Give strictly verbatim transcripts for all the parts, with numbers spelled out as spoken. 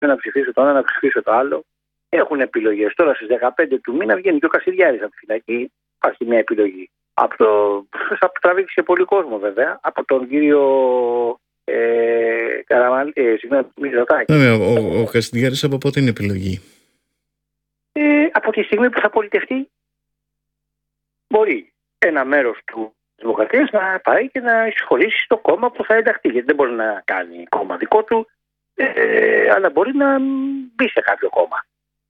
να ψηφίσω το ένα, να ψηφίσω το άλλο. Έχουν επιλογές. Τώρα στις δεκαπέντε του μήνα βγαίνει και ο Κασιδιάρης από τη φυλακή. Υπάρχει μια επιλογή. Από το... Θα τραβήξει και πολύ κόσμο βέβαια. Από τον κύριο ε, Καραμαλή. Ε, συγγνώμη, Μητσοτάκη. Ναι, ο, ο, ο Κασιδιάρης από πότε είναι επιλογή? Ε, από τη στιγμή που θα πολιτευτεί, μπορεί ένα μέρος του Δημοκρατίας να πάει και να εισχωρήσει στο κόμμα που θα ενταχθεί. Γιατί δεν μπορεί να κάνει κόμμα δικό του, ε, αλλά μπορεί να μπει σε κάποιο κόμμα.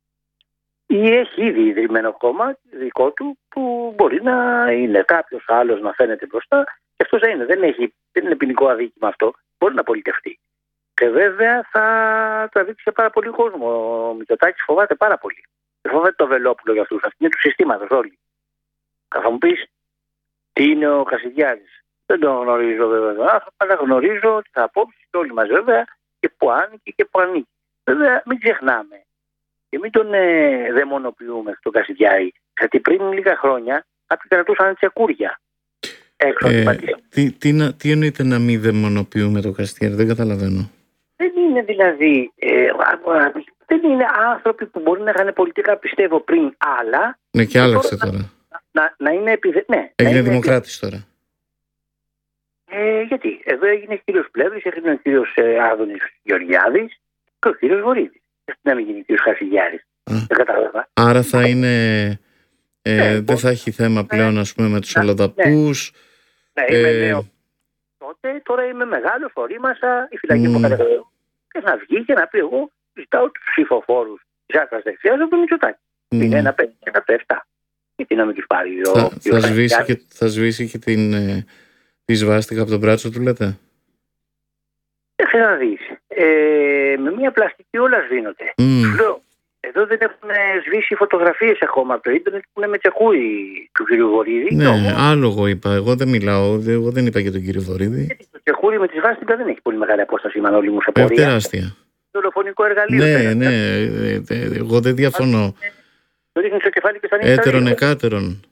Ή έχει ήδη ιδρυμένο κόμμα δικό του που μπορεί να είναι κάποιος άλλος να φαίνεται μπροστά και αυτός δεν είναι. Δεν, έχει, δεν είναι ποινικό αδίκημα αυτό. Μπορεί να πολιτευτεί. Και βέβαια θα τραβήξει πάρα πολύ κόσμο. Ο Μητσοτάκης φοβάται πάρα πολύ. Δεν φοβάται το Βελόπουλο για αυτούς. Αυτή είναι του συστήματος όλοι. Θα μου πεις τι είναι ο Κασιδιάρης. Δεν τον γνωρίζω βέβαια τον άνθρωπο, αλλά γνωρίζω τις απόψεις και όλοι μας βέβαια και που άνοιγε και που ανήκει. Βέβαια μην ξεχνάμε και μην τον ε, δαιμονοποιούμε τον Κασιδιάρη. Γιατί πριν λίγα χρόνια κάποιοι κρατούσαν τσεκούρια έξω ε, από την τι, τι, τι εννοείται να μην δαιμονοποιούμε τον Κασιδιάρη? Δεν καταλαβαίνω. Δεν είναι δηλαδή ε, δεν είναι άνθρωποι που μπορεί να είχαν πολιτικά πιστεύω πριν άλλα. Ναι, και άλλαξε τώρα. τώρα. Να, να είναι επιδε... ναι, έγινε είναι δημοκράτης επιδε... τώρα. Ε, γιατί εδώ έγινε ο κύριος Πλεύρης, έγινε ο κύριος ε, Άδωνης Γεωργιάδης και ο κύριος Βορύδης. Δεν να μην γίνει ο κύριος Κασιδιάρης. Δεν κατάλαβα. Άρα θα είναι. Ε, ναι, δεν θα έχει θέμα πλέον, ας πούμε, με τους ναι, αλλοδαπούς. Ναι, ναι, είμαι νέο. Τότε, τώρα είμαι μεγάλος, ορίμασα, η φυλακή μου κατεβαίνω. Και να βγει και να πει: εγώ ζητάω τους ψηφοφόρους της άκρας δεξιάς από τον Μητσοτάκη. Είναι ένα πέντε και ένα επτά. Γιατί να μην τους πάρει ο θα, θα, σβήσει και, θα σβήσει και την, ε, τη σβάστηκα από τον μπράτσο του, λέτε? Δεν θέλω να δεις. Ε, με μια πλαστική όλα σβήνονται. Mm. Λέω, εδώ δεν έχουν σβήσει φωτογραφίες ακόμα από το ίντερνετ που είναι με τσεκούρι του κ. Βορύδη. Ναι, όμως, άλλο εγώ είπα. Εγώ δεν μιλάω. Εγώ δεν είπα για τον κύριο Βορύδη. Γιατί το τσεκούρι με τη σβάστηκα δεν έχει πολύ μεγάλη απόσταση, Μανώλη μου, σε πορεία. Ε, τεράστια. Δολοφονικό εργαλείο. Ναι, πέρα, ναι. Ε, ε, εγώ δεν διαφωνώ. Το ρίχνει στο κεφάλι και θα ανοίξει. Έτερον εκάτερον.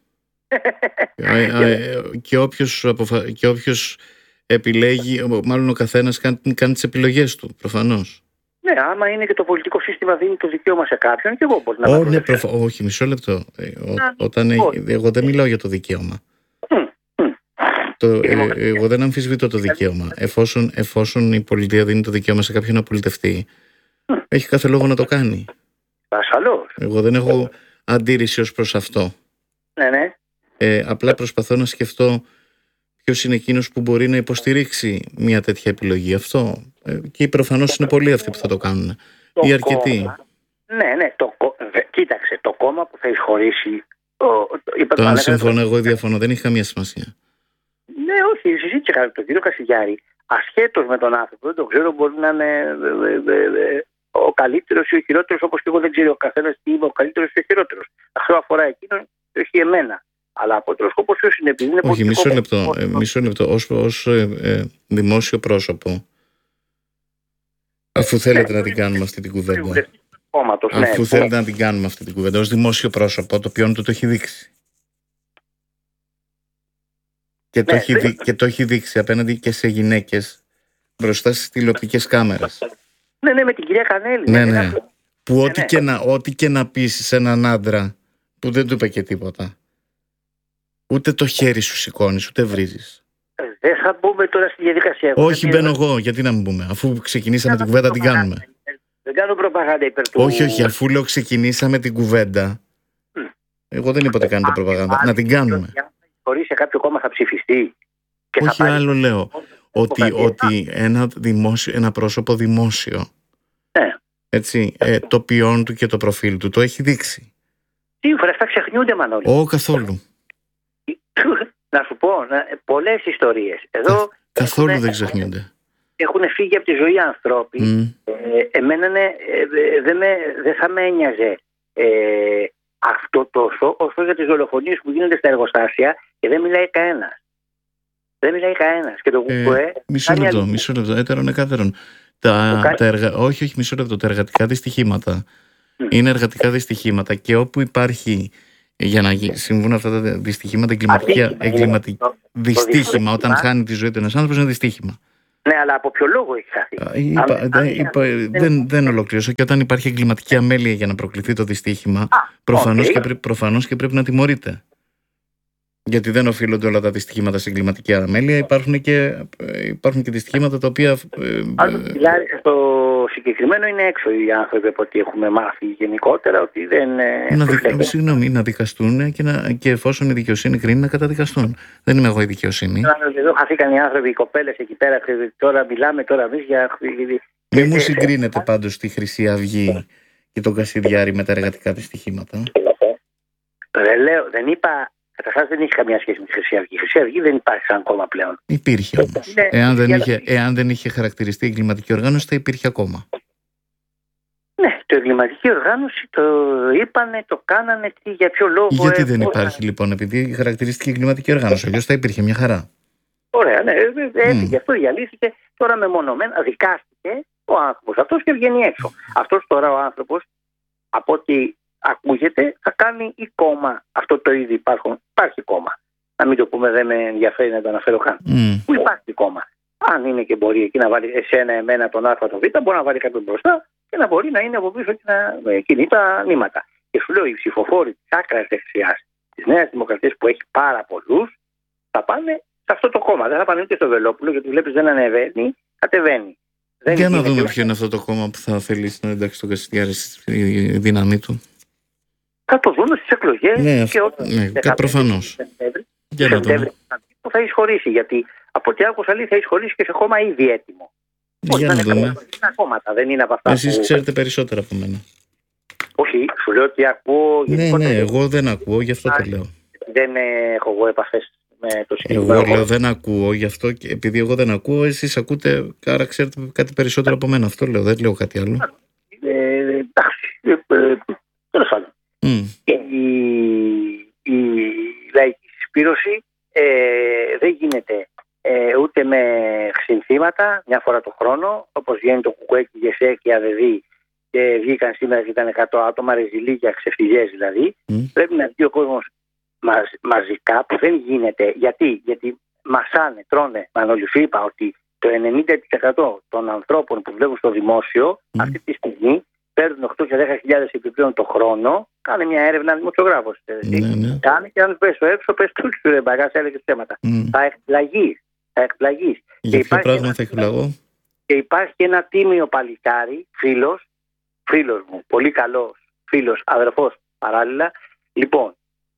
Και όποιος, αποφα... και όποιος επιλέγει, μάλλον ο καθένας κάνει, κάνει τις επιλογές του, προφανώς. Ναι, άμα είναι και το πολιτικό σύστημα δίνει το δικαίωμα σε κάποιον, και εγώ μπορεί να oh, ναι, προφα... Όχι, μισό λεπτό. Ε, ό, όταν, ε, εγώ δεν μιλάω για το δικαίωμα. Mm, mm. Το, ε, εγώ δεν αμφισβητώ το δικαίωμα. Εφόσον, εφόσον η πολιτεία δίνει το δικαίωμα σε κάποιον να πολιτευτεί, mm. έχει κάθε λόγο να το κάνει. Ασφαλώς. Εγώ δεν έχω αντίρρηση ως προς αυτό. Ναι, ναι. Ε, απλά προσπαθώ να σκεφτώ ποιος είναι εκείνος που μπορεί να υποστηρίξει μια τέτοια επιλογή. Αυτό. Ε, και προφανώς είναι πολλοί αυτοί που θα το κάνουν. Το ή αρκετοί. Κόμμα, ναι, ναι. Το, κοίταξε, το κόμμα που θα εισχωρήσει. Το, το αν συμφωνώ εγώ ή διαφωνώ δεν έχει καμία σημασία. Ναι, όχι. Συζήτησε κάτι τον κύριο Κασιδιάρη. Ασχέτως με τον άνθρωπο, δεν το ξέρω, μπορεί να είναι ο καλύτερος ή ο χειρότερος, όπως και εγώ δεν ξέρω ο καθένας τι είμαι ο καλύτερος ή ο χειρότερος. Αυτό αφορά εκείνον και όχι εμένα. Αλλά από το σκοπό ποιος είναι, επειδή είναι όχι, μισό λεπτό. Ε, μισό λεπτό. Ως, ως ε, ε, δημόσιο πρόσωπο, αφού θέλετε ναι, να την κάνουμε αυτή την κουβέντα, κόμματος, αφού ναι, θέλετε ναι. να την κάνουμε αυτή την κουβέντα, ως δημόσιο πρόσωπο, το ποιόν του το έχει δείξει. Και, ναι, το έχει δει, και το έχει δείξει απέναντι και σε γυναίκες μπροστά στις τηλεοπτικές κάμερες. Ναι, ναι, με την κυρία Κανέλη. Ναι, ναι, ναι. ναι. Που ναι, ό,τι, ναι. Και να, ό,τι και να πεις σε έναν άντρα που δεν του είπε και τίποτα, ούτε το χέρι σου σηκώνεις, ούτε βρίζεις. Δεν θα μπούμε τώρα στη διαδικασία. Όχι, μπαίνω εγώ. Γιατί να μην μπούμε, αφού ξεκινήσαμε την κουβέντα, την κάνουμε. Δεν κάνω προπαγάνδα υπέρ του. Όχι, όχι, αφού λέω ξεκινήσαμε την κουβέντα. Mm. Εγώ δεν είπα ότι κάνετε προπαγάνδα. Να την κάνουμε. Χωρίς σε κάποιο κόμμα θα ψηφιστεί. Και όχι, θα πάρει... άλλο λέω. Ότι, ότι ένα, δημόσιο, ένα πρόσωπο δημόσιο, ναι. έτσι, ε, το ποιόν του και το προφίλ του το έχει δείξει. Σύμφωνα, αυτά ξεχνιούνται, Μανώλη. Ω, καθόλου. Να σου πω, πολλές ιστορίες. Εδώ καθόλου έχουν, δεν ξεχνιούνται. Έχουν φύγει από τη ζωή άνθρωποι. Mm. Ε, εμένα ναι, ε, δεν δε θα με ένοιαζε ε, αυτό τόσο όσο για τις δολοφονίες που γίνονται στα εργοστάσια και δεν μιλάει κανένας. Δεν μιλάει κανένας. Και το ε, κουκουέ. Μισό λεπτό, μισό λεπτό. Έτερον εκάτερον. Τα, τα εργα... Όχι, όχι, μισό λεπτό. Τα εργατικά δυστυχήματα mm. είναι εργατικά δυστυχήματα και όπου υπάρχει. Για να συμβούν αυτά τα δυστυχήματα, εγκληματικά, εγκληματικά δυστύχημα, όταν χάνει τη ζωή του ένας άνθρωπος, είναι δυστύχημα. Ναι, αλλά από ποιο λόγο έχει χαθεί? Είπα, αν, αν, είπα, αν, δεν, δεν ολοκλήρωσα. Και όταν υπάρχει εγκληματική αμέλεια για να προκληθεί το δυστύχημα, προφανώς, okay. και πρέ, προφανώς και πρέπει να τιμωρείται. Γιατί δεν οφείλονται όλα τα δυστυχήματα σε εγκληματική αμέλεια. Υπάρχουν και, υπάρχουν και δυστυχήματα τα οποία. Αν μιλάει στο συγκεκριμένο, είναι έξω οι άνθρωποι από ό,τι έχουμε μάθει γενικότερα, ότι δεν. Να, δι, συγγνώμη, να δικαστούν και, να, και εφόσον η δικαιοσύνη κρίνει να καταδικαστούν. Δεν είμαι εγώ η δικαιοσύνη. Εδώ χαθήκαν οι άνθρωποι, οι κοπέλες εκεί πέρα. Τώρα μιλάμε τώρα εμεί για. Μην μου συγκρίνετε πάντως τη Χρυσή Αυγή και τον Κασιδιάρη με τα εργατικά δυστυχήματα. Δεν λέω, δεν είπα. Καταρχάς δεν έχει καμία σχέση με τη Χρυσή Αυγή. Η Χρυσή Αυγή δεν υπάρχει σαν κόμμα πλέον. Υπήρχε όμως. Είναι, εάν, δεν είχε, εάν δεν είχε χαρακτηριστεί η εγκληματική οργάνωση, θα υπήρχε ακόμα. Ναι, το εγκληματική οργάνωση το είπανε, το κάνανε, τι, για ποιο λόγο. Γιατί δεν υπάρχει λοιπόν, επειδή χαρακτηριστική εγκληματική οργάνωση, αλλιώς θα υπήρχε μια χαρά. Ωραία, ναι, έφυγε mm. αυτό, διαλύθηκε. Τώρα μεμονωμένα δικάστηκε ο άνθρωπος αυτός και βγαίνει έξω. Αυτός τώρα ο άνθρωπος, από ό,τι ακούγεται, θα κάνει ή κόμμα. Αυτό το ήδη υπάρχουν. Υπάρχει κόμμα. Να μην το πούμε, δεν με ενδιαφέρει να το αναφέρω καν. Mm. Που υπάρχει κόμμα. Αν είναι και μπορεί εκεί να βάλει εσένα, εμένα, τον Α, τον Β, μπορεί να βάλει κάποιον μπροστά και να μπορεί να είναι από πίσω και να κινεί τα νήματα. Και σου λέω, οι ψηφοφόροι τη άκρα δεξιά τη Νέα Δημοκρατία που έχει πάρα πολλού, θα πάνε σε αυτό το κόμμα. Δεν θα πάνε ούτε στο Βελόπουλο, γιατί βλέπει δεν ανεβαίνει, κατεβαίνει. Δεν Για να δούμε ποιο είναι αυτό το κόμμα που θα θελήσει να εντάξει τον Κασιδιάρη στη δύναμή του. Θα το δούμε στις εκλογές. Ναι, και όταν ναι, προφανώς. Για να δούμε. Θα εισχωρήσει, γιατί από ό,τι άκουσα λέει θα εισχωρήσει και σε κόμμα ήδη έτοιμο. Για να δούμε. Είναι κόμματα, δεν είναι από αυτά. Εσείς που... ξέρετε περισσότερα από μένα. Όχι, σου λέω ότι ακούω. Ναι, ναι, εγώ δεν ακούω, γι' αυτό το λέω. Δεν έχω εγώ επαφές με το συγκεκριμένο. Εγώ λέω δεν ακούω, γι' αυτό και επειδή εγώ δεν ακούω, εσείς ακούτε, άρα ξέρετε κάτι περισσότερο από μένα. Αυτό λέω, δεν λέω κάτι άλλο. Εντάξει, τέλος πάντων. Mm. Και η, η λαϊκή συσπήρωση ε, δεν γίνεται ε, ούτε με συνθήματα μια φορά το χρόνο, όπως βγαίνει το Κουκουέ και η ΓΕΣΕ και η ΑΔΔ και βγήκαν σήμερα και ήταν εκατό άτομα, ρεζιλίκια, ξεφτιλιές δηλαδή. Mm. Πρέπει να βγει ο κόσμος μαζ, μαζικά, που δεν γίνεται. Γιατί, Γιατί μασάνε, τρώνε. Μανολυφή, είπα ότι το ενενήντα τοις εκατό των ανθρώπων που δουλεύουν στο δημόσιο mm. αυτή τη στιγμή παίρνουν οκτώ και δέκα χιλιάδες επιπλέον το χρόνο. Κάνε μια έρευνα δημοσιογράφος. Ναι, ναι. Κάνε και αν πες στο έξω, πες του του ρε μπαγάς, έλεγες θέματα. Mm. Θα εκπλαγείς. Θα εκπλαγείς. Για ποιο πράγμα θα εκπλαγώ? Και υπάρχει και ένα τίμιο παλικάρι, φίλος, φίλος μου, πολύ καλός φίλος, αδερφός παράλληλα. Λοιπόν,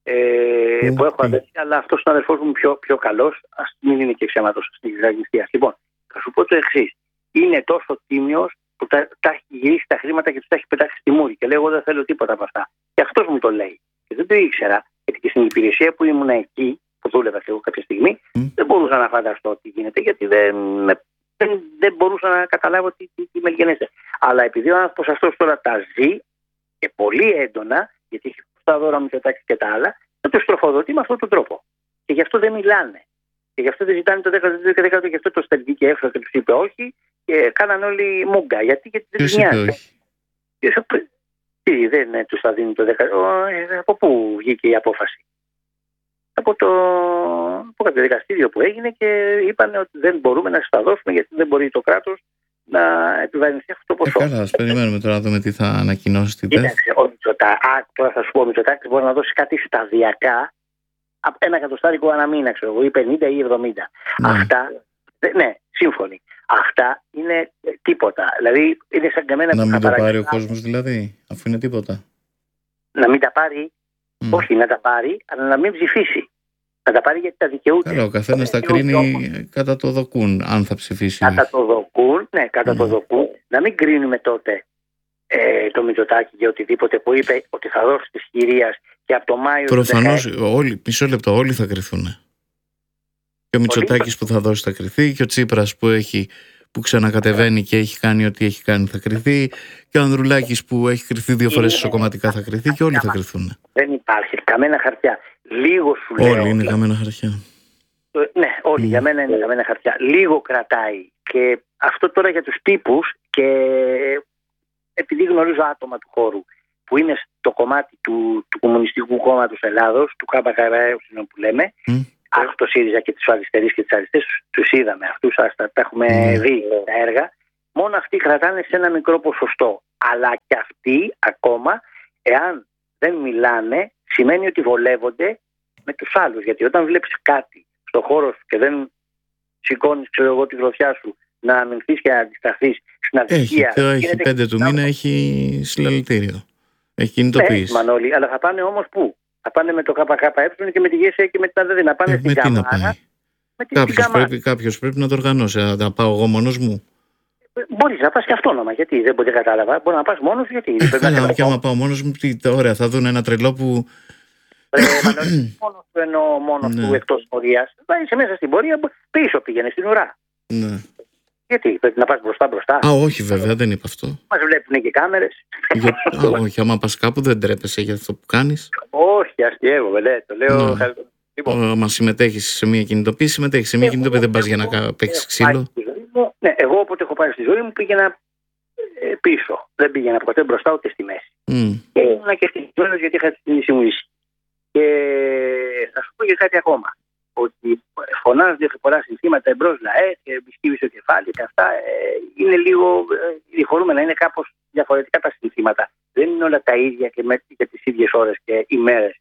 ε, mm. που έχω αδερφή, αλλά αυτός είναι ο αδερφός μου πιο, πιο καλός, ας μην είναι και ξέματος στην Γαλλική. Λοιπόν, θα σου πω το εξής. Είναι τόσο τίμιος που τα, τα έχει γυρίσει τα χρήματα και του τα έχει πετάξει στη μούρη. Και λέω: εγώ δεν θέλω τίποτα από αυτά. Και αυτός μου το λέει. Και δεν το ήξερα, γιατί και στην υπηρεσία που ήμουν εκεί, που δούλευα και εγώ κάποια στιγμή, mm. δεν μπορούσα να φανταστώ τι γίνεται, γιατί δεν, δεν, δεν μπορούσα να καταλάβω τι, τι, τι με γενέστε. Αλλά επειδή ο άνθρωπος αυτός τώρα τα ζει και πολύ έντονα, γιατί έχει τα δώρα μου και τα άλλα, θα το στροφοδοτεί με αυτόν τον τρόπο. Και γι' αυτό δεν μιλάνε. Και γι' αυτό δεν ζητάνε το δέκατο και δέκατο, γι' αυτό το στελτή και έξω και του είπε όχι. Και κάναν όλοι μούγκα. Γιατί, γιατί δεν τους νοιάζει. Τι, δεν τους θα δίνει το δέκατο. Από πού βγήκε η απόφαση? Από το από κάποιο δικαστήριο που έγινε και είπαν ότι δεν μπορούμε να σας τα δώσουμε γιατί δεν μπορεί το κράτος να επιβαρυνθεί αυτό το ποσό. Ε, καλά, ας περιμένουμε τώρα να δούμε τι θα ανακοινώσει την ΤΕΦ. Τώρα θα σου πω, ο Μητσοτάκης μπορεί να δώσει κάτι σταδιακά, ένα εκατοστάρικο ανά μήνα, ξέρω εγώ, ή πενήντα ή εβδομήντα. Ναι. Αυτά, ναι, σύμφωνοι. Αυτά είναι τίποτα. Δηλαδή είναι σαν και εμένα. Να μην το πάρει ο κόσμος δηλαδή, αφού είναι τίποτα. Να μην τα πάρει, mm. όχι να τα πάρει, αλλά να μην ψηφίσει. Να τα πάρει γιατί τα δικαιούται. Καλά, ο καθένας τα κρίνει όμως κατά το δοκούν, αν θα ψηφίσει. Κατά το δοκούν, ναι, κατά mm. το δοκούν. Να μην κρίνουμε τότε ε, το Μητσοτάκη για οτιδήποτε που είπε ότι θα δώσει τη χειρίας και από το Μάιο. Προφανώς, όλοι, μισό λεπτό, όλοι θα κρυθούν. Και ο Μητσοτάκης που θα δώσει θα κρυθεί, και ο Τσίπρας που, έχει, που ξανακατεβαίνει και έχει κάνει ό,τι έχει κάνει θα κρυθεί, και ο Ανδρουλάκης που έχει κρυθεί δύο φορές ισοκομματικά θα κρυθεί, και όλοι θα κρυθούν. Δεν υπάρχει καμένα χαρτιά. Λίγο σου λέω. Όλοι είναι καμένα χαρτιά. Ναι, όλοι mm. για μένα είναι καμένα χαρτιά. Λίγο κρατάει. Και αυτό τώρα για τους τύπους, και επειδή γνωρίζω άτομα του χώρου που είναι στο κομμάτι του, του Κομμουνιστικού Κόμματος Ελλάδος, του ΚΚΕ που λέμε, mm. άκου το ΣΥΡΙΖΑ και τους αριστερείς και τις αριστερές, τους είδαμε αυτούς, τα, τα έχουμε mm. δει τα έργα. Μόνο αυτοί κρατάνε σε ένα μικρό ποσοστό. Αλλά και αυτοί ακόμα, εάν δεν μιλάνε, σημαίνει ότι βολεύονται με τους άλλους. Γιατί όταν βλέπεις κάτι στο χώρο σου και δεν σηκώνεις, ξέρω εγώ, τη γροθιά σου να αμυνθείς και να αντισταθείς στην αδικία. Έχει, έχει πέντε του μήνα, έχει συλλαλητήριο. Έχει κινητοποιήσει. Ναι, Μανώλη, αλλά θα πάνε όμως πού? Θα πάνε με το ΚΚΕ και με τη ΓΕΣΕ και με την ΑΔΔ. Να πάνε ε, στην Καμάρα. Κάποιος πρέπει, κάποιος πρέπει να το οργανώσει. Να πάω εγώ μόνος μου. Μπορείς να πας και αυτόνομα. Γιατί δεν μπορεί, κατάλαβα. Μπορεί να πας μόνος σου. Γιατί. Ε, καλά, και άμα πάω μόνος μου, τι, ωραία, θα δουν ένα τρελό που. Ε, Μανώλη, μόνος του εννοώ μόνος του εκτός πορείας. Θα είσαι μέσα στην πορεία, πίσω πήγαινε στην ουρά. Ναι. Γιατί πρέπει να πας μπροστά μπροστά. Α, όχι, βέβαια, δεν είπα αυτό. Μας βλέπουν και κάμερες. Για, α, όχι, άμα πας κάπου δεν τρέπεσαι για αυτό που κάνεις. Όχι, αστείευομαι, ναι, το λέω. Ναι. Λοιπόν. Άμα συμμετέχεις σε μια κινητοποίηση, συμμετέχεις σε μια εγώ, κινητοποίηση, δεν πας για να παίξεις ξύλο. Ναι, εγώ όποτε έχω πάει στη ζωή μου πήγαινα ε, πίσω. Δεν πήγαινα ποτέ μπροστά ούτε στη μέση. Mm. Και ήμουν και ευτυχισμένος γιατί είχα την ίση μου ίση. Και θα σου πω και κάτι ακόμα. Ότι φωνάζουν διαφορά συνθήματα εμπρός λαέ και μπισκύβει στο κεφάλι και αυτά ε, είναι λίγο διχωρούμενα, είναι κάπως διαφορετικά τα συνθήματα. Δεν είναι όλα τα ίδια και με, για τις ίδιες ώρες και ημέρες.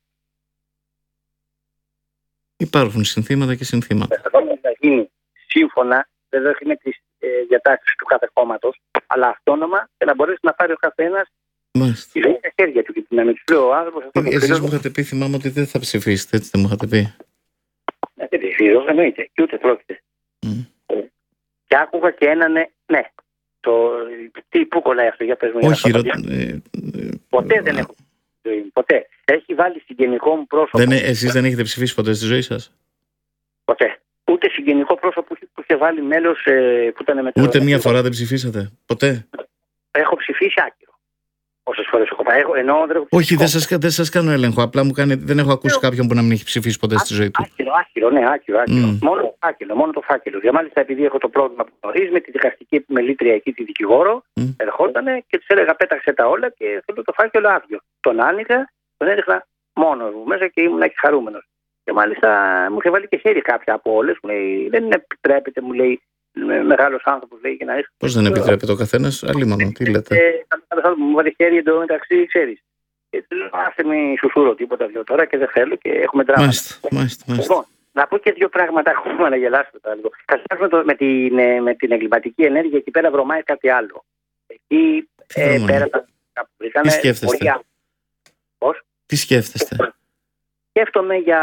Υπάρχουν συνθήματα και συνθήματα. Αυτό θα γίνει σύμφωνα, βέβαια είναι τις ε, διατάξεις του κάθε κόμματος, αλλά αυτόνομα και να μπορέσει να πάρει ο καθένας τη ζωή στα χέρια του και την αμυντική ο άνθρωπος. Εσείς μου είχατε πει, θυμάμαι ότι δεν θα ψηφίσετε, έτσι δεν μου είχατε πει. Δεν ψηφίζω, εννοείται, και ούτε πρόκειται. Mm. Και άκουγα και έναν ναι. ναι. Το, τι, πού κολλάει αυτό, για πες μου. Όχι, ρω... ε, ποτέ ε, δεν έχω ζωή μου, ποτέ. Έχει βάλει συγγενικό μου πρόσωπο. Δεν, εσείς δεν έχετε ψηφίσει ποτέ στη ζωή σας? Ποτέ. Ούτε συγγενικό πρόσωπο που είχε βάλει μέλος ε, που ήταν μετά. Ούτε μία φορά δεν ψηφίσατε, ποτέ? Έχω ψηφίσει άκυρο. Όσες φορές έχω πάει, έχω, ενώ δεν έχω όχι, δεν σας, δεν σας κάνω έλεγχο. Απλά μου κάνει, δεν έχω ακούσει κάποιον που να μην έχει ψηφίσει ποτέ στη ζωή του. Άκυρο, άκυρο, ναι, άκυρο. άκυρο. Mm. Μόνο, άκυρο μόνο το φάκελο. Και μάλιστα επειδή έχω το πρόβλημα που γνωρίζει με τη δικαστική επιμελήτρια εκεί, τη δικηγόρο, mm. ερχότανε και της έλεγα πέταξε τα όλα και θέλω το φάκελο άδειο. Τον άνοιγα, τον έδειχνα μόνος μου μέσα και ήμουν και χαρούμενος. Και μάλιστα μου είχε βάλει και χέρι κάποια από όλες. Μου λέει, δεν επιτρέπεται, μου λέει. Μεγάλος άνθρωπος λέει και να είσαι. Πώς δεν επιτρέπεται ο καθένας, αλλήμον, τι λέτε. Ε, μου βάλει χέρι εντωμεταξύ, ξέρεις. Και του λέω, άσε μη σουσούρω τίποτα δύο τώρα και δεν θέλω και έχουμε δράμα. Μάλιστα, μάλιστα. Λοιπόν, να πω και δύο πράγματα ακόμα να γελάσω τώρα λίγο. Καταρχάς με, την, με την εγκληματική ενέργεια εκεί πέρα βρωμάει κάτι άλλο. Εκεί ε, πέρα τα βρήκανε. Τι σκέφτεστε? Πώς? Τι σκέφτεστε? Σκέφτομαι για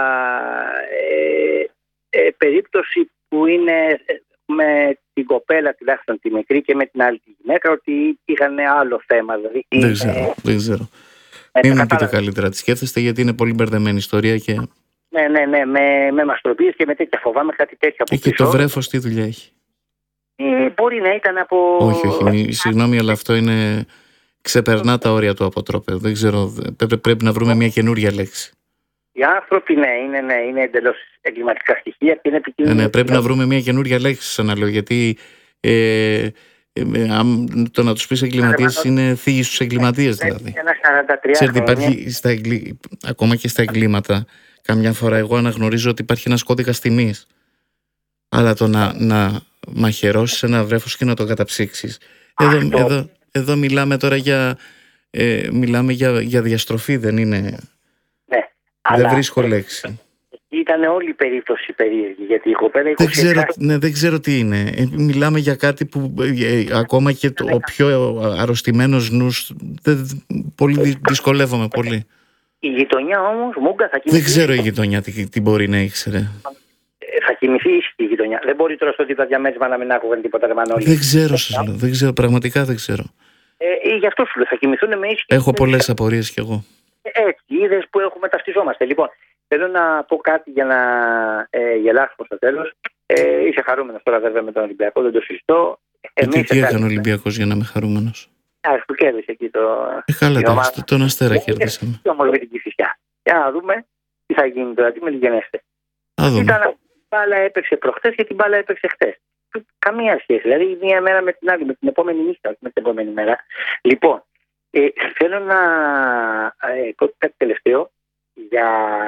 ε, ε, περίπτωση που είναι με την κοπέλα τουλάχιστον τη μικρή και με την άλλη τη γυναίκα ότι είχαν άλλο θέμα. Δηλαδή, δεν ξέρω, ε, δεν ξέρω. Ε, μην μου πείτε καλύτερα τι σκέφτεστε γιατί είναι πολύ μπερδεμένη ιστορία και... Ναι, ναι, ναι, με, με μαστροπίες και με τέτοια φοβάμαι κάτι τέτοιο από πίσω. Και το βρέφος τι δουλειά έχει? Ε, μπορεί να ήταν από... Όχι, όχι, συγγνώμη, αλλά αυτό είναι... ξεπερνά τα όρια του αποτρόπαιου. Δεν ξέρω, πρέπει, πρέπει να βρούμε μια καινούρια λέξη. Οι άνθρωποι, ναι, είναι, ναι, είναι εντελώς εγκληματικά στοιχεία και είναι επικίνδυνο. Ναι, ναι, πρέπει να βρούμε μια καινούρια λέξη, σαν να λέω, γιατί ε, ε, το να τους πεις εγκληματίες είναι θίγεις στους εγκληματίες, δηλαδή. Ξέρετε, υπάρχει στα εγκλη... ακόμα και στα εγκλήματα, καμιά φορά εγώ αναγνωρίζω ότι υπάρχει ένας κώδικας τιμής. Αλλά το να, να μαχαιρώσεις ένα βρέφος και να το καταψύξεις. Εδώ, εδώ, εδώ μιλάμε τώρα για, ε, μιλάμε για, για διαστροφή, δεν είναι... Δεν βρίσκω λέξη. Ήταν όλη η περίπτωση περίεργη γιατί η κοπέλα δεν ξέρω, ναι, δεν ξέρω τι είναι. Ε, μιλάμε για κάτι που ε, ακόμα και το, ο πιο αρρωστημένος νους δεν, πολύ δυσκολεύομαι πολύ. Η γειτονιά όμως Μούγκα θα κοιμηθεί. Δεν ξέρω η γειτονιά τι, τι μπορεί να ήξερε. Ε, θα κοιμηθεί ήσυχη η γειτονιά. Δεν μπορεί τώρα στο τίποτα διαμέρισμα να μην άκουγαν τίποτα ρε Μανώλη. Δεν ξέρω σας λέω. Δεν ξέρω, πραγματικά δεν ξέρω. Ε, ε, γι' αυτό σου λέω θα κοιμηθούν με ήσυχη. Έχω πολλές απορίες κι εγώ. Έτσι, είδες που έχουμε ταυτιζόμαστε. Λοιπόν, θέλω να πω κάτι για να ε, γελάσουμε στο τέλος. Ε, είσαι χαρούμενος τώρα βέβαια με τον Ολυμπιακό, δεν το συζητώ. Εμείς τι έκανε ο Ολυμπιακός για να είμαι χαρούμενος? Α, που κέρδισε εκεί το... Ε, καλά, το, τον Αστέρα κέρδισαμε. Και ομολογητική φυσιά. Για να δούμε τι θα γίνει τώρα, τι με λιγενέστε. Α δούμε. Ήταν την μπάλα έπαιξε προχτές και την μπάλα έπαιξε χτες. Καμία σχέση, δηλαδή μία μέρα με την άλλη, με την επόμενη νύχτα, με την επόμενη μέρα. Λοιπόν, Ε, θέλω να ε, πω κάτι τελευταίο. για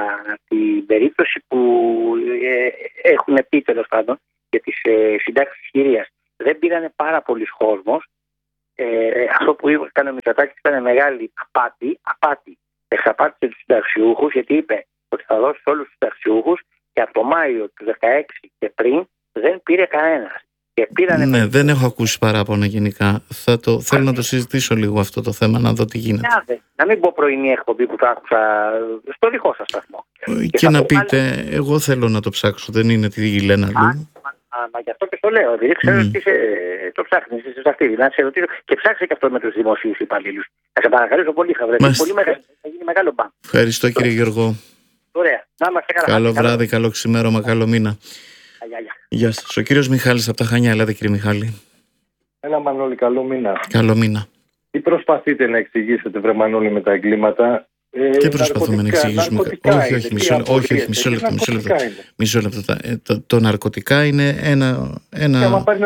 την περίπτωση που ε, έχουν πει τέλος πάντων για τις ε, συντάξεις της κυρίας. Δεν πήρανε πάρα πολλοί κόσμος. Ε, αυτό που έκανε ο Μητσοτάκης ήταν μεγάλη απάτη. απάτη. Εξαπάτησε τους συνταξιούχους, γιατί είπε ότι θα δώσει όλους τους συνταξιούχους και από το Μάιο του δεκαέξι και πριν δεν πήρε κανένας. Ναι, με... δεν έχω ακούσει παράπονα γενικά. Θα το, θέλω να το συζητήσω λίγο αυτό το θέμα, να δω τι γίνεται. Να, να μην πω πρωινή εκπομπή που το άκουσα στο δικό σας σταθμό. Και, και να πείτε, άλλα... εγώ θέλω να το ψάξω, δεν είναι τι λένε αλλού. Μα, μα γι' αυτό και το λέω, επειδή ξέρω mm. ότι είσαι, το ψάχνεις, είσαι σε αυτή. Να σε ρωτήσω και ψάξε και αυτό με τους δημοσίους υπαλλήλους. Θα σε παρακαλέσω πολύ, θα βρεθεί πολύ μεγάλο, θα γίνει μεγάλο μπαμ. Ευχαριστώ κύριε Γιώργο. Ωραία. Να είμαστε καλά. Καλό βράδυ, καλό ξημέρωμα, καλό μήνα. Γεια σας. Ο κύριος Μιχάλης από τα Χανιά. Ελάτε κύριε Μιχάλη. Έλα Μανώλη, καλό μήνα. Καλό μήνα. Τι προσπαθείτε να εξηγήσετε βρε Μανώλη με τα εγκλήματα? Ε, Τι προσπαθούμε να εξηγήσουμε? Όχι, όχι, μισό λεπτό. Όχι, όχι, μισό λεπτό. Μισό λεπτό. Μισό λεπτό. Το, το ναρκωτικά είναι ένα. ένα... Και άμα πάρει,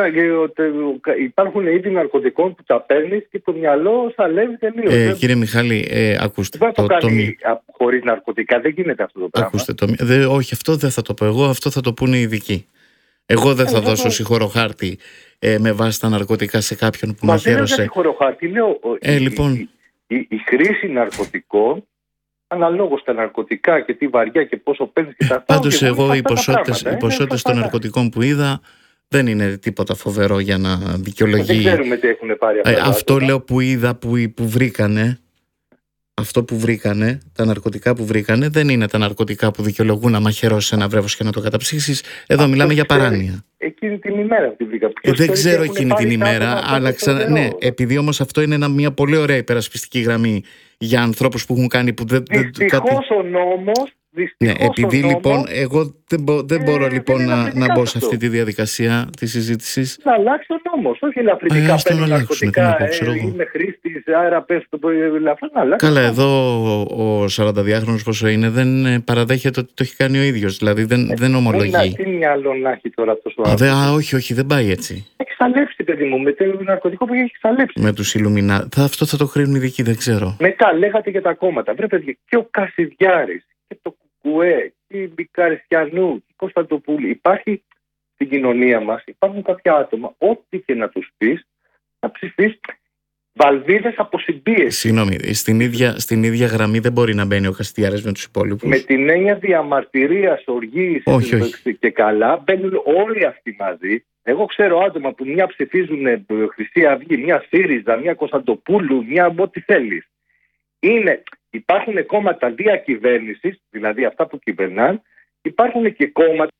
υπάρχουν είδη ναρκωτικών που τα παίρνει και το μυαλό σαλεύει τελείως. Ε, κύριε Μιχάλη, ε, ακούστε. Δεν θα το, το κάνει το... χωρίς ναρκωτικά, δεν γίνεται αυτό το πράγμα. Ακούστε, το, δε, όχι, αυτό δεν θα το πω εγώ, αυτό θα το πούνε οι ειδικοί. Εγώ δεν θα ε, δώσω το... συγχωροχάρτη ε, με βάση τα ναρκωτικά σε κάποιον που μαχαίρωσε. Δεν είναι συγχωροχάρτη, λέω. Ε, η, λοιπόν... η, η, η, η χρήση ναρκωτικών, αναλόγως τα ναρκωτικά και τι βαριά και πόσο παίρνεις και τα αυτά. Πάντως εγώ οι ποσότητες, οι ποσότητες των ναρκωτικών που είδα δεν είναι τίποτα φοβερό για να δικαιολογεί. Δεν ξέρουμε τι έχουν πάρει αυτά. Ε, αυτό λέω που είδα, που, που βρήκανε. Αυτό που βρήκανε, τα ναρκωτικά που βρήκανε, δεν είναι τα ναρκωτικά που δικαιολογούν να μαχαιρώσει ένα βρέφος και να το καταψύχεις. Εδώ αυτό μιλάμε για παράνοια. Εκείνη την ημέρα που βρήκα. Ε, δεν ξέρω εκείνη την ημέρα, αλλά ξανα... ναι, επειδή όμως αυτό είναι ένα, μια πολύ ωραία υπερασπιστική γραμμή για ανθρώπους που έχουν κάνει που δεν. Δυστυχώς κάτι... ο νόμος. Ναι, επειδή λοιπόν εγώ δεν, μπο, δεν μπορώ ε, λοιπόν να, να μπω σε αυτή τη διαδικασία τη συζήτηση. Να αλλάξει ο νόμος, όχι ελαφρυντικά ε, παίρνει ναρκωτικά, ε, είμαι χρήστης, άρα πες το ελαφρά να αλλάξει. Καλά, εδώ ο, ο σαρανταδυάχρονος πόσο είναι δεν παραδέχεται ότι το έχει κάνει ο ίδιος, δηλαδή δεν, ε, δεν ομολογεί. Τι μυαλό να έχει τώρα αυτός ο άνθρωπος. Α, όχι, όχι, δεν πάει έτσι. Έχει εξαλέψει παιδί μου, με το ναρκωτικό που έχει εξαλέψει. Με τους Ιλουμινά, αυτό θα το κρίνουν οι ειδικοί, δεν ξέρω. Μετά λέγατε για τα κόμματα, βρε παιδιά, και ο Κασιδιάρης και το Κουκουέ, και η Μπικαριστιανού, και η Κωνσταντοπούλη. Υπάρχει στην κοινωνία μας, υπάρχουν κάποια άτομα, ό,τι και να τους πεις, να ψηφίσεις βαλβίδες από συμπίεση. Συγγνώμη, στην ίδια, στην ίδια γραμμή δεν μπορεί να μπαίνει ο Κασιδιάρης με τους υπόλοιπους. Με την έννοια διαμαρτυρίας, οργής όχι, όχι. και καλά, μπαίνουν όλοι αυτοί μαζί. Εγώ ξέρω άτομα που μια ψηφίζουν Χρυσή Αυγή, μια ΣΥΡΙΖΑ, μια Κωνσταντοπούλου, μια ό,τι θέλεις. Είναι... Υπάρχουν κόμματα διακυβέρνησης, δηλαδή αυτά που κυβερνάν, υπάρχουν και κόμματα.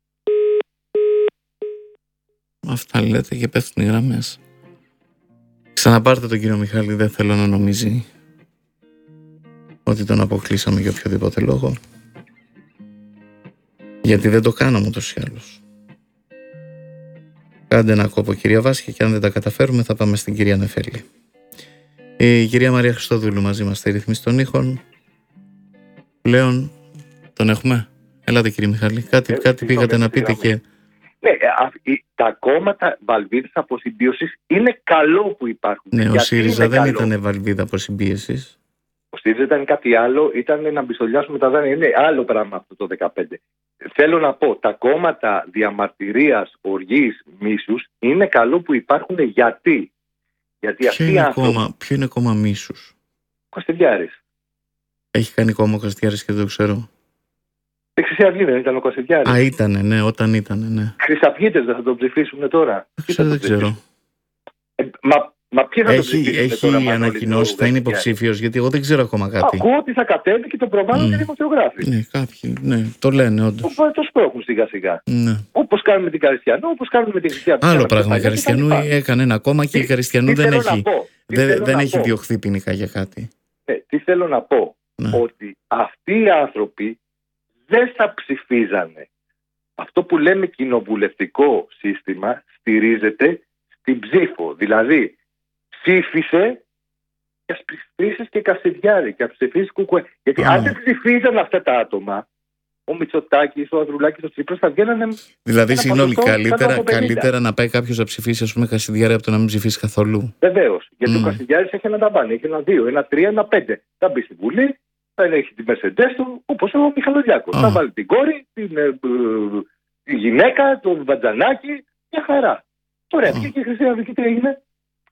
Αυτά λέτε και πέφτουν οι γραμμές. Ξαναπάρτε τον κύριο Μιχάλη, δεν θέλω να νομίζει ότι τον αποκλείσαμε για οποιοδήποτε λόγο. Γιατί δεν το κάναμε ούτως ή άλλως. Κάντε ένα κόπο κυρία Βάσκη και αν δεν τα καταφέρουμε θα πάμε στην κυρία Νεφέλη. Η κυρία Μαρία Χριστόδουλου μαζί μας στη ρύθμιση των ήχων. Πλέον τον έχουμε. Ελάτε κύριε Μιχάλη. Κάτι, ε, κάτι πήγατε να πείτε και... Ναι, τα κόμματα βαλβίδας αποσυμπίωσης είναι καλό που υπάρχουν. Ναι, ο ΣΥΡΙΖΑ δεν ήταν βαλβίδα αποσυμπίωσης. Ο ΣΥΡΙΖΑ ήταν κάτι άλλο, ήταν να μπιστολιάσουμε τα δάνεια. Είναι άλλο πράγμα αυτό το δεκαπέντε. Θέλω να πω, τα κόμματα διαμαρτυρίας, οργής, μίσους είναι καλό που υπάρχουν γιατί. Γιατί ποιο, είναι άνθρωποι... κόμμα, ποιο είναι κόμμα μίσους? Ο Κασιδιάρης. Έχει κάνει κόμμα ο Κασιδιάρης και δεν το ξέρω. Η Χρυσή Αυγή δεν ήταν ο Κασιδιάρης? Α, ήτανε, ναι, όταν ήτανε, ναι. Χρυσαυγίτες δεν θα τον ψηφίσουν τώρα? Ξέρω, δεν ξέρω. Ε, μα, μα ποιοι θα έχει, τον ψηφίσουν έχει τώρα? Έχει ανακοινώσει, θα είναι υποψήφιος, γιατί εγώ δεν ξέρω ακόμα κάτι. Ακούω ότι θα κατέβει και το προβάλλουν mm. οι δημοσιογράφοι. Ναι, κάποιοι, ναι, το λένε όντως. Το σπρώχνουν σιγά σιγά. Ναι. Όπως κάνουν με την Καριστιανού, όπως κάνουν με την Χρυσή Αυγή. Άλλο πράγμα. Η Καριστιανού έκανε ένα κόμμα και η Καριστιανού δεν έχει, δεν, δεν έχει διωχθεί ποινικά για κάτι. Ε, τι θέλω να πω? Ναι. Ότι αυτοί οι άνθρωποι δεν θα ψηφίζανε. Αυτό που λέμε κοινοβουλευτικό σύστημα στηρίζεται στην ψήφο. Δηλαδή, ψήφισε και ας ψηφίσεις και Κασιδιάρη και ας ψηφίσεις Κουκουέ. Γιατί mm. αν δεν ψηφίζαν αυτά τα άτομα, ο Μητσοτάκης, ο Ανδρουλάκης, ο Τσίπρας θα βγαίνανε. Δηλαδή, συγγνώμη, καλύτερα, καλύτερα να πάει κάποιος να ψηφίσει, ας πούμε, Κασιδιάρη από το να μην ψηφίσει καθόλου. Βεβαίως. Γιατί mm. ο Κασιδιάρης έχει ένα ταμπάνι, έχει ένα δύο, ένα τρία, ένα πέντε. Θα μπει στη Βουλή, δεν έχει τη Mercedes του, όπως ο Μιχαλολιάκος. Θα βάλει την κόρη, την, ε, ε, τη γυναίκα, τον βατζανάκι, μια χαρά. Ωραία, και η Χρυσή Αυγή τι έγινε?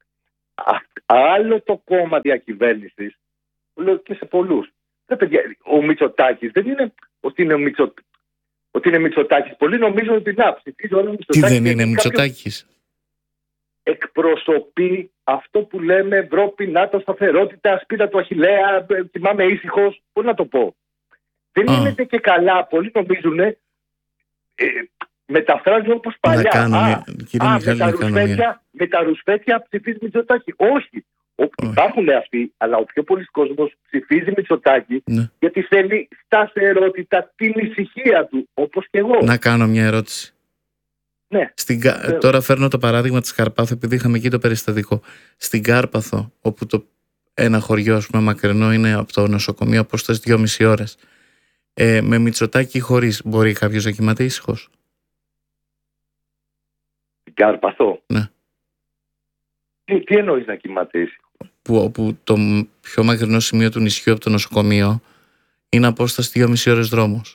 Άλλο το κόμμα διακυβέρνησης, το λέω και σε πολλούς. Ο Μητσοτάκης δεν είναι ότι είναι ο Μητσοτάκης. Ότι είναι Μητσοτάκης. Πολλοί νομίζουν ότι να ψηφίζει όλο Μητσοτάκης. Τι δεν είναι Μητσοτάκης? Εκπροσωπεί αυτό που λέμε Ευρώπη, ΝΑΤΟ, σταθερότητα, σπίτα του Αχιλλέα, θυμάμαι ήσυχος. Πώς να το πω. Δεν Α. είναι και καλά. Πολλοί νομίζουν. Ε, μεταφράζουν όπως παλιά. Να κάνω, α, κύριε α, Μιχάλη, με, τα να κάνω ρουσφέτια, μια... με τα ρουσφέτια ψηφίζει Μητσοτάκη. Όχι. Ο, υπάρχουν αυτοί, αλλά ο πιο πολλής κόσμος ψηφίζει Μητσοτάκη, ναι, γιατί θέλει σταθερότητα, την ησυχία του, όπως και εγώ. Να κάνω μια ερώτηση. Ναι. Στην, ε, τώρα φέρνω το παράδειγμα της Καρπάθου, επειδή είχαμε εκεί το περιστατικό. Στην Κάρπαθο, όπου το ένα χωριό, ας πούμε, μακρινό είναι από το νοσοκομείο, απόσταση δυόμιση ώρες. Ε, με Μητσοτάκη ή χωρίς, μπορεί κάποιος να κοιμάται ήσυχος? Στην Κάρπαθο. Ναι. Τι, τι εννοείς να κοιμάται ήσυχος? Που, όπου το πιο μακρινό σημείο του νησιού από το νοσοκομείο είναι απόσταση δυόμιση ώρες δρόμος.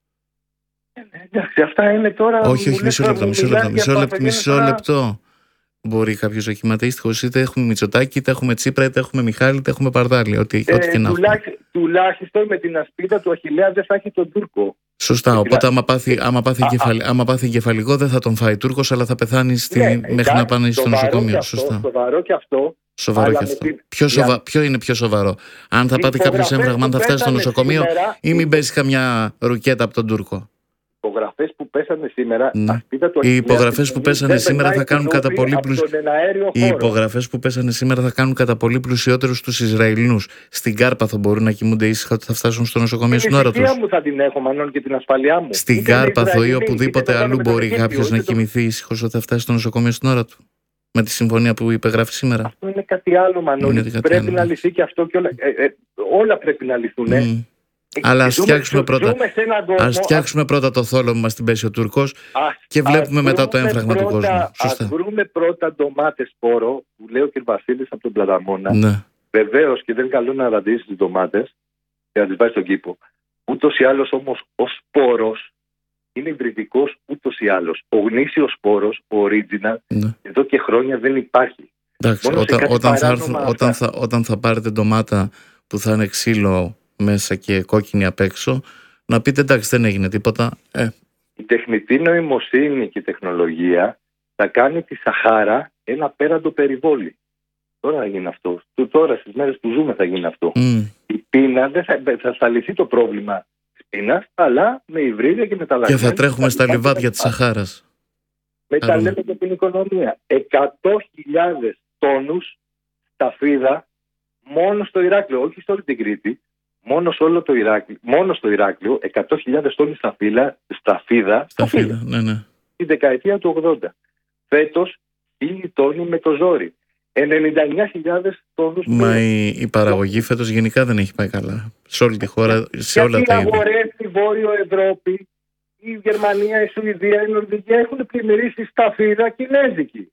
Εντάξει, αυτά είναι τώρα. Όχι, όχι, μισό λεπτό, μισό λεπτό, μισό λεπτό, μισό λεπτό. Μπορεί κάποιος να κοιμάται ήσυχος? Είτε έχουμε Μητσοτάκη, είτε έχουμε Τσίπρα, είτε έχουμε Μιχάλη, είτε έχουμε Παρδάλη. Ό,τι, ε, ό,τι και να έχουμε. Τουλάχιστον με την ασπίδα του Αχιλλέα δεν θα έχει τον Τούρκο. Σωστά. Και οπότε, άμα πάθει, άμα πάθει, κεφαλ, άμα πάθει εγκεφαλικό, δεν θα τον φάει Τούρκος, αλλά θα πεθάνει στη, ναι, μέχρι εντάξει, να πάνε στο νοσοκομείο. Αυτό, σωστά. Σοβαρό και αυτό. Σοβαρό και αυτό. Την... Ποιο, σοβα... για... Ποιο είναι πιο σοβαρό? Αν θα πάτε κάποιο έμφραγμα, αν θα φτάσει στο νοσοκομείο, σήμερα... ή μην παίζει καμιά ρουκέτα από τον Τούρκο? Οι υπογραφές που πέσανε σήμερα, ναι. Οι υπογραφές που πέσανε σήμερα θα κάνουν κατά πολύ πλουσ... Οι υπογραφές που πέσανε σήμερα θα κάνουν κατά πολύ πλουσιότερους τους Ισραηλινούς. Στην Κάρπαθο μπορούν να κοιμούνται ήσυχα ότι θα φτάσουν στο νοσοκομείο στην ώρα τους? Την μου θα την έχω, Μανών, και την ασφαλειά μου. Στην Κάρπαθο ή οπουδήποτε αλλού μπορεί κάποιος να κοιμηθεί ήσυχος ότι θα φτάσει στο νοσοκομείο στην ώρα του? Με τη συμφωνία που υπεγράφει σήμερα. Αυτό είναι κάτι άλλο, Μανώλη. Πρέπει άλλο. να λυθεί και αυτό και όλα. Ε, ε, όλα πρέπει να λυθούν. Mm. Αλλά ας φτιάξουμε, πρώτα, ας φτιάξουμε πρώτα το θόλωμα μας στην πέσει ο Τούρκος και βλέπουμε μετά το έμφραγμα πρώτα, του κόσμου. Σωστά. Ας βρούμε πρώτα ντομάτες σπόρο, που λέει ο κ. Βασίλης από τον Πλαταμόνα. Ναι. Βεβαίως και δεν είναι καλό να ραντίσεις τις ντομάτες και να τις βάζεις στον κήπο. Ούτως ή άλλως όμως ο σπόρος είναι υβριδικός ούτως ή άλλως. Ο γνήσιος σπόρος, ο original, ναι, εδώ και χρόνια δεν υπάρχει. Εντάξει, όταν, όταν, θα έρθουν, όταν, θα, όταν θα πάρετε ντομάτα που θα είναι ξύλο μέσα και κόκκινη απ' έξω, να πείτε εντάξει, δεν έγινε τίποτα. Ε. Η τεχνητή νοημοσύνη και η τεχνολογία θα κάνει τη Σαχάρα ένα απέραντο περιβόλι. Τώρα θα γίνει αυτό. Τώρα στις μέρες που ζούμε θα γίνει αυτό. Mm. Η πείνα δεν θα, θα, θα λυθεί το πρόβλημα της πείνας, αλλά με υβρίδια και μεταλλαγμένα. Και θα τρέχουμε στα λιβάδια της Σαχάρας. Μετά λέμε και την οικονομία. εκατό χιλιάδες τόνους σταφίδα μόνο στο Ηράκλειο, όχι σε όλη την Κρήτη. Μόνο, όλο το Ηράκλειο, μόνο στο Ηράκλειο, εκατό χιλιάδες τόνοι σταφύλα, σταφίδα, σταφίδα, ναι, ναι. Τη δεκαετία του ογδόντα. Φέτος, χίλιοι τόνοι με το ζόρι. ενενήντα εννιά χιλιάδες τόνους. Μα η, η παραγωγή φέτος γενικά δεν έχει πάει καλά. Σε όλη τη χώρα, σε όλα τα είδη. Οι αγορές στη Βόρειο Ευρώπη, η Γερμανία, η Σουηδία, η Νορβηγία έχουν πλημμυρίσει σταφίδα κινέζικη.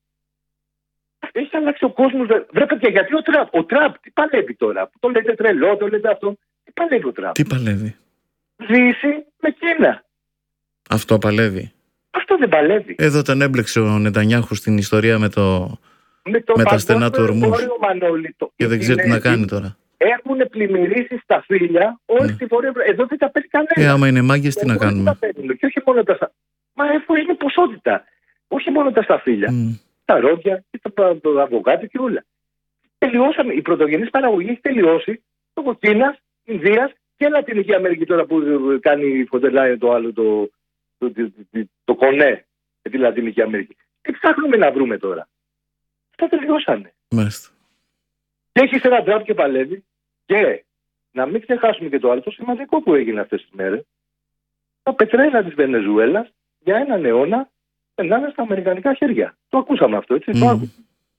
Έχει αλλάξει ο κόσμος. Βρε παιδιά, γιατί ο Τραμπ, ο Τραμπ τι παλεύει τώρα? Που το λέτε τρελό, το λέτε αυτό. Τι παλεύει ο Τραμπ? Τι παλεύει? Δύση με Κίνα. Αυτό παλεύει? Αυτό δεν παλεύει. Εδώ τον έμπλεξε ο Νετανιάχου στην ιστορία με, το... με, το με τα στενά του Ορμούς. Και δεν ξέρει τι να κάνει τώρα. Έχουν πλημμυρίσει στα φύλλα όλη ναι. τη Βόρεια Ευρώπη. Εδώ δεν τα παίρνει κανένα. Ε, άμα είναι μάγκες, τι να κάνουμε? Και όχι μόνο τα. Μα εφού είναι ποσότητα. Όχι μόνο τα σταφύλια. Mm. Τα ρόδια και τα αβοκάτο και όλα. Τελειώσαμε. Η πρωτογενής παραγωγή έχει τελειώσει λόγω Κίνας, Ινδίας και Λατινική Αμερική τώρα που κάνει φοντελάει το άλλο το, το, το, το, το κονέ με τη Λατινική Αμερική. Τι ψάχνουμε να βρούμε τώρα? Αυτά τελειώσανε. Μάλιστα. Και έχεις ένα Τραμπ και παλεύει και να μην ξεχάσουμε και το άλλο το σημαντικό που έγινε αυτές τις μέρες. Τα πετρέλαια της Βενεζουέλας για έναν αιώνα περνάνε στα αμερικανικά χέρια. Το ακούσαμε αυτό, έτσι. Mm. Το άκουσα.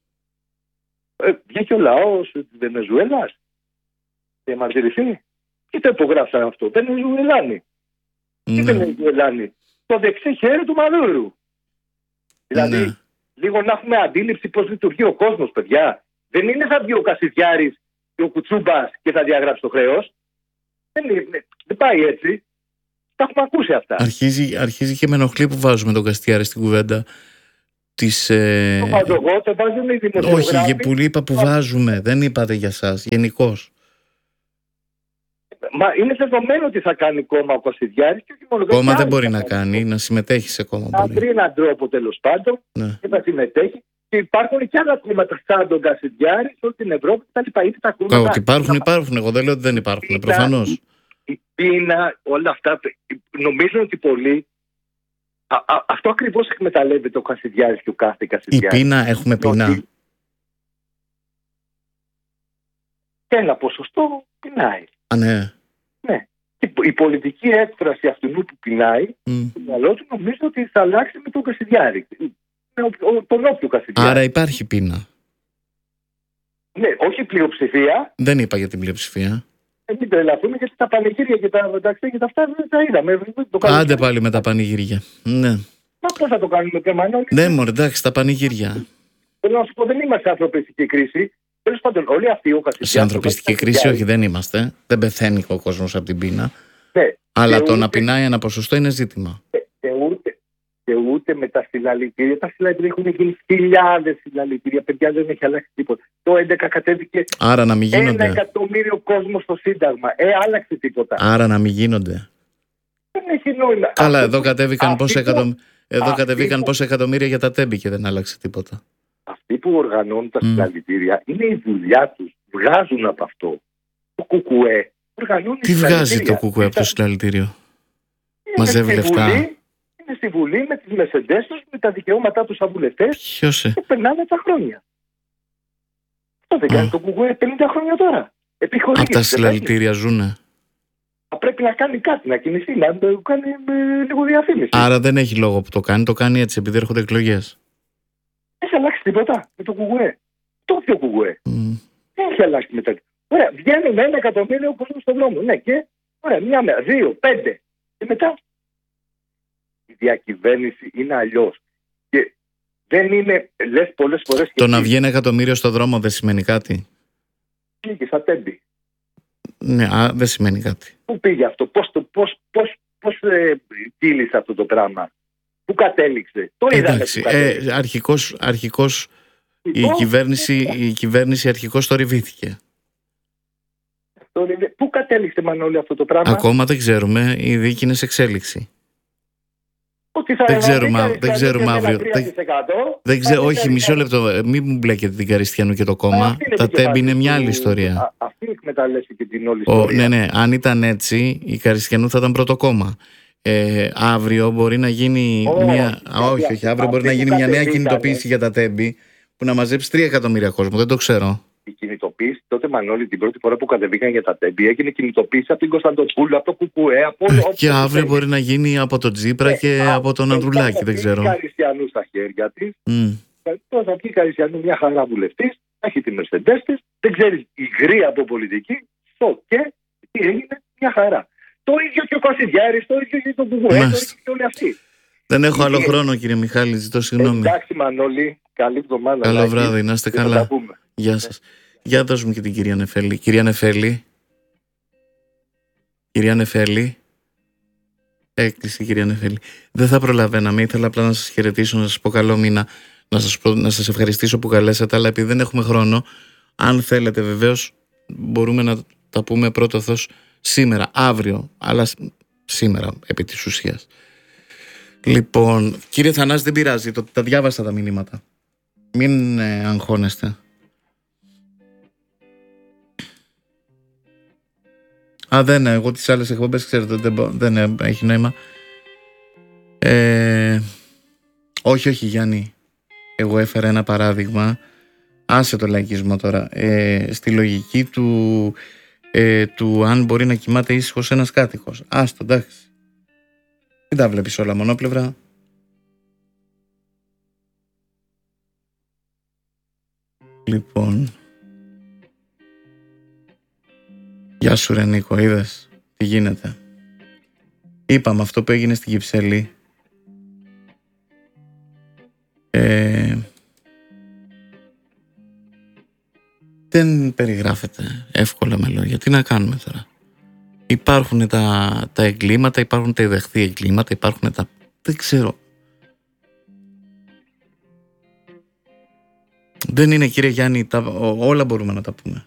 Ε, βγήκε ο λαός της Βενεζουέλας και μαρτυρηθεί. Και το υπογράψαν αυτό. Βενεζουελάνοι. Mm. Τι Βενεζουελάνοι? Το δεξί χέρι του Μαδούρου. Δηλαδή, mm. λίγο να έχουμε αντίληψη πώς λειτουργεί ο κόσμος, παιδιά. Δεν είναι θα βγει ο Κασιδιάρης και ο Κουτσούμπας και θα διαγράψει το χρέος. Δεν, δεν πάει έτσι. Τα έχουμε ακούσει αυτά. Αρχίζει, αρχίζει και με ενοχλεί που βάζουμε τον Καστιάρη στην κουβέντα. Της, ε... Το βάζω εγώ, το βάζουν οι δημοσιογράφοι. Όχι, που είπα που βάζουμε. Δεν είπατε για σας, γενικώς. Μα είναι δεδομένο ότι θα κάνει κόμμα ο Κασιδιάρης και όχι μόνο. Κόμμα δεν μπορεί να κάνει, να συμμετέχει σε κόμμα. Θα βρει έναν τρόπο τέλος πάντων ναι. και θα συμμετέχει. Και υπάρχουν και άλλα κόμματα σαν τον Κασιδιάρη σε όλη την Ευρώπη κτλ. Ότι υπάρχουν, υπάρχουν. Εγώ δεν λέω ότι δεν υπάρχουν. Προφανώς. Η πείνα, όλα αυτά. Νομίζω ότι πολλοί. Α, α, αυτό ακριβώς εκμεταλλεύεται ο Κασιδιάρης και ο κάθε Κασιδιάρης. Η πείνα, έχουμε πείνα. Ότι και ένα ποσοστό πεινάει. Α, ναι. Ναι. Η, η πολιτική έκφραση αυτού που πεινάει, mm. το μυαλό του νομίζω ότι θα αλλάξει με τον Κασιδιάρη. Με ο, ο, τον όποιο Κασιδιάρη. Άρα υπάρχει πείνα. Ναι, όχι πλειοψηφία. Δεν είπα για την πλειοψηφία. Ε, μην τρελαθούμε γιατί τα πανηγύρια και τα μεταξύ και τα αυτά δεν τα είδαμε. Το Άντε πάλι με τα πανηγύρια. Ναι. Μα πώς θα το κάνουμε και Μανώλη. Ναι, μωρέ, εντάξει, τα πανηγύρια. Θέλω να σου πω, δεν είμαστε ανθρωπιστική κρίση. Τέλος πάντων, όλοι αυτοί ο Κασιδιάρης. Σε ανθρωπιστική κρίση, όχι, δεν είμαστε. Δεν πεθαίνει ο κόσμος από την πείνα. Ναι. Αλλά το ούτε... να πεινάει ένα ποσοστό είναι ζήτημα. Και ούτε, και ούτε με τα συλλαλητήρια. Τα συλλαλητήρια έχουν γίνει χιλιάδες συλλαλητήρια. Παιδιά, δεν έχει αλλάξει τίποτα. Το έντεκα κατέβηκε Άρα να μην γίνονται. ένα εκατομμύριο κόσμο στο Σύνταγμα. Ε, άλλαξε τίποτα. Άρα να μην γίνονται. Δεν έχει νόημα. Καλά, εδώ κατέβηκαν πόσα εκατομ... κατεβήκαν πόσα εκατομμύρια για τα τέμπη και δεν άλλαξε τίποτα. Αυτοί που οργανώνουν τα mm. συλλαλητήρια είναι η δουλειά τους. Βγάζουν από αυτό. Το κουκουέ οργανώνει. Τι βγάζει το κουκουέ από το συλλαλητήριο? Μαζεύει λεφτά. Είναι στη Βουλή με τις μεσεντές τους, με τα δικαιώματά τους σαν βουλευτές. Ποιος ε? Και περνάνε τα χρόνια. Αυτό δεν κάνει το κουκουέ πενήντα χρόνια τώρα. Από τα συλλαλητήρια ζουνε. Θα πρέπει να κάνει κάτι, να κινηθεί, να κάνει με λίγο διαφήμιση. Άρα δεν έχει λόγο που το κάνει, το κάνει έτσι επειδή έρχονται εκλογές. Έχει αλλάξει τίποτα με το κουκουέ. Το πιο κουκουέ. Mm. Έχει αλλάξει μετά. Ωραία, βγαίνουν με ένα εκατομμύριο κόσμο στον δρόμο. Ναι, και ωραία, μια μέρα, δύο, πέντε. Και μετά η διακυβέρνηση είναι αλλιώς. Και δεν είναι, λες πολλές φορές. Το να βγει ένα εκατομμύριο στον δρόμο δεν σημαίνει κάτι. Πήγε στα τέμπη. Ναι, α, δεν σημαίνει κάτι. Πού πήγε αυτό, πώς, το, πώς, πώς, πώς ε, κύλησε αυτό το πράγμα, πού κατέληξε. Το είδαμε. Εντάξει, ε, αρχικώς, αρχικώς η, κυβέρνηση, η κυβέρνηση αρχικώς το ριβήθηκε. Πού κατέληξε, Μανώλη, αυτό το πράγμα? Ακόμα δεν ξέρουμε, η δίκη είναι σε εξέλιξη. Ότι θα δεν ξέρουμε, δεν ξέρουμε αύριο. Δεν, δεν ξέρω, όχι, μισό λεπτό. Μην μου μπλέκετε την Καριστιανού και το κόμμα. Τα τέμπη είναι μια άλλη ιστορία. Α, αυτή εκμεταλλεύει και την όλη ιστορία. Ο, ναι, ναι. Αν ήταν έτσι, η Καριστιανού θα ήταν πρώτο κόμμα. Ε, αύριο μπορεί να γίνει oh, μια. Oh, α, όχι, όχι. Αύριο μπορεί να γίνει μια νέα κινητοποίηση για τα τέμπη που να μαζέψει τρία εκατομμύρια κόσμο. Δεν το ξέρω. Η κινητοποίηση τότε, Μανώλη, την πρώτη φορά που κατεβήκαν για τα τέμπη, έγινε κινητοποίηση από την Κωνσταντοπούλου, από το Κουκουέ, από όλο. Και αύριο μπορεί μπορεί να γίνει από τον Τζίπρα ε, και α, από τον Ανδρουλάκη, δεν ξέρω. Θα Καριστιανού στα χέρια τη. Mm. Θα βγει Καριστιανού μια χαρά βουλευτή, έχει τη Μερσεντές της, δεν ξέρει η γρία από πολιτική, στο και τι έγινε, μια χαρά. Το ίδιο και ο Κασιδιάρης, το ίδιο και το Κουκουέ, το ίδιο και όλοι αυτοί. Δεν έχω άλλο χρόνο, κύριε Μιχάλη, ζητώ συγγνώμη. Εντάξει, Μανώλη, καλή εβδομάδα. Καλό βράδυ, να είστε καλά. Γεια σας. Για δώσουμε και την κυρία Νεφέλη. Κυρία Νεφέλη. Κυρία Νεφέλη. Έκλεισε η κυρία Νεφέλη. Δεν θα προλαβαίναμε. Ήθελα απλά να σας χαιρετήσω, να σας πω καλό μήνα, να σας, πω, να σας ευχαριστήσω που καλέσατε, αλλά επειδή δεν έχουμε χρόνο, αν θέλετε βεβαίως μπορούμε να τα πούμε πρώτο Θεός σήμερα, αύριο, αλλά σήμερα επί της ουσίας. Λοιπόν, κύριε Θανάση, δεν πειράζει, το, τα διάβασα τα μηνύματα. Μην ε, αγχώνεστε. Α, δεν, εγώ τις άλλες εκπομπές ξέρετε δεν, δεν έχει νόημα. Ε, όχι, όχι Γιάννη. Εγώ έφερα ένα παράδειγμα. Άσε το λαϊκισμό τώρα. Ε, στη λογική του, ε, του αν μπορεί να κοιμάται ήσυχος ένας κάτοικος. Άστο, εντάξει. Δεν τα βλέπεις όλα μονόπλευρα. Λοιπόν... Γεια σου ρε Νίκο, είδες τι γίνεται? Είπαμε αυτό που έγινε στην Κυψέλη. Ε, δεν περιγράφεται εύκολα με λόγια. Τι να κάνουμε τώρα? Υπάρχουν τα, τα εγκλήματα, υπάρχουν τα ιδεχθή εγκλήματα, υπάρχουν τα... δεν ξέρω. Δεν είναι, κύριε Γιάννη, τα, όλα μπορούμε να τα πούμε.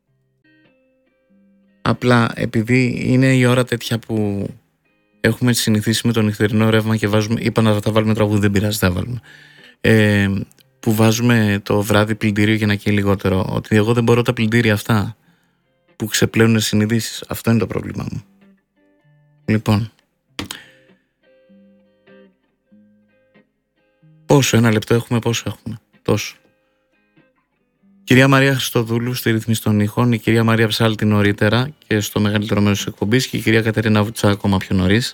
Απλά επειδή είναι η ώρα τέτοια που έχουμε συνηθίσει με το νυχτερινό ρεύμα και βάζουμε, είπα να τα βάλουμε τραγούδι, δεν πειράζει, θα βάλουμε. Ε, που βάζουμε το βράδυ πλυντήριο για να καίει λιγότερο. Ότι εγώ δεν μπορώ τα πλυντήρια αυτά που ξεπλένουν συνειδήσεις. Αυτό είναι το πρόβλημά μου. Λοιπόν. Πόσο, ένα λεπτό έχουμε, πόσο έχουμε. Τόσο. Κυρία Μαρία Χριστοδούλου στη ρύθμιση των ήχων, η κυρία Μαρία Ψάλτη νωρίτερα και στο μεγαλύτερο μέρος της εκπομπής και η κυρία Κατερίνα Βουτσά ακόμα πιο νωρίς.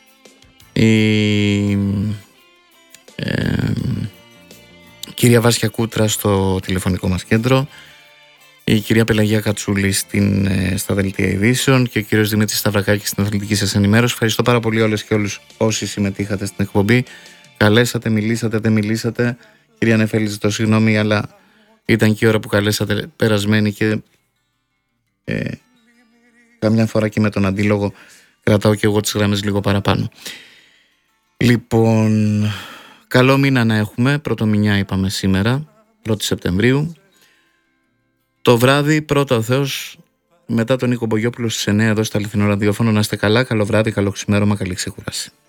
Η ε, κυρία Βάσια Κούτρα στο τηλεφωνικό μας κέντρο, η κυρία Πελαγία Κατσούλη στην, στα δελτία ειδήσεων και ο κύριος Δημήτρης Σταυρακάκης στην αθλητική σας ενημέρωση. Ευχαριστώ πάρα πολύ όλες και όλους όσοι συμμετείχατε στην εκπομπή. Καλέσατε, μιλήσατε, δεν μιλήσατε. Κυρία Νεφέλη, ζητώ συγγνώμη, αλλά ήταν και η ώρα που καλέσατε περασμένη και ε, καμιά φορά και με τον αντίλογο κρατάω και εγώ τις γραμμές λίγο παραπάνω. Λοιπόν, καλό μήνα να έχουμε, πρωτομηνιά είπαμε σήμερα, πρώτη Σεπτεμβρίου. Το βράδυ, πρώτα ο Θεός, μετά τον Νίκο Μπογιόπουλο στις εννιά εδώ στο Αληθινό Ραδιόφωνο. Να είστε καλά, καλό βράδυ, καλό ξημέρωμα, καλή ξεκούραση.